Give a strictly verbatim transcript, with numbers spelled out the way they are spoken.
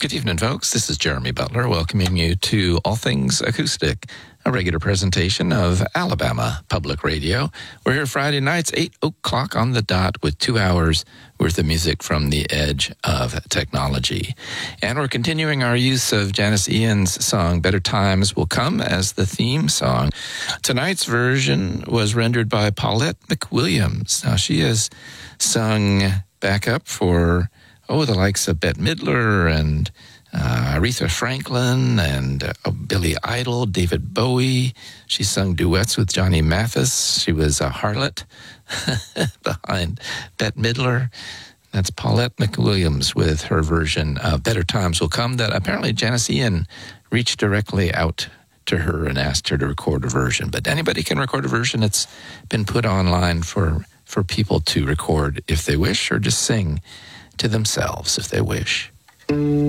Good evening, folks. This is Jeremy Butler welcoming you to All Things Acoustic, a regular presentation of Alabama Public Radio. We're here Friday nights, eight o'clock on the dot, with two hours worth of music from the edge of technology. And we're continuing our use of Janis Ian's song, Better Times Will Come, as the theme song. Tonight's version was rendered by Paulette McWilliams. Now, she has sung backup for Oh, the likes of Bette Midler and uh, Aretha Franklin and uh, Billy Idol, David Bowie. She sung duets with Johnny Mathis. She was a harlot behind Bette Midler. That's Paulette McWilliams with her version of Better Times Will Come, that apparently Janis Ian reached directly out to her and asked her to record a version. But anybody can record a version. It's been put online for, for people to record if they wish, or just sing to themselves if they wish.